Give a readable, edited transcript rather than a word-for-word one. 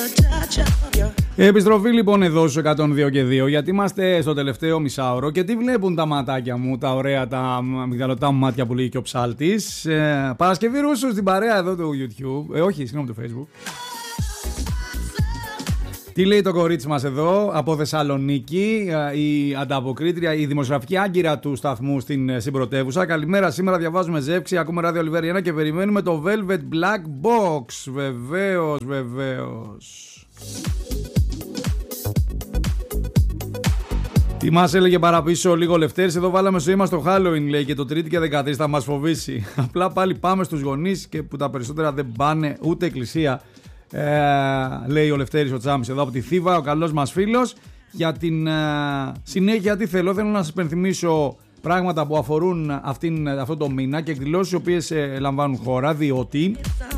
Επιστροφή λοιπόν εδώ στους 102 και 2, γιατί είμαστε στο τελευταίο μισάωρο και τι βλέπουν τα ματάκια μου, τα ωραία τα αμυγδαλωτά μου μάτια που λέει και ο ψάλτης. Παρασκευή Ρούσου στην παρέα εδώ του YouTube, όχι, συγγνώμη, του Facebook. Τι λέει το κορίτσι μας εδώ από Θεσσαλονίκη, η ανταποκρίτρια, η δημοσιογραφική άγκυρα του σταθμού στην πρωτεύουσα. Καλημέρα, σήμερα διαβάζουμε Ζεύξη, ακούμε ράδιο Ολιβέρη 1 και περιμένουμε το Velvet Black Box. Βεβαίως, βεβαίως. Τι μας έλεγε παραπίσω λίγο Λευτέρης, εδώ βάλαμε στο είμαστε στο Halloween λέει και το Τρίτη και 13 θα μας φοβήσει. Απλά πάλι πάμε στους γονείς και που τα περισσότερα δεν πάνε ούτε εκκλησία. Λέει ο Λευτέρης ο Τσάμις εδώ από τη Θήβα, ο καλός μας φίλος. Για την συνέχεια τι θέλω να σας υπενθυμίσω πράγματα που αφορούν αυτό το μήνα και εκδηλώσεις οι οποίες λαμβάνουν χώρα, διότι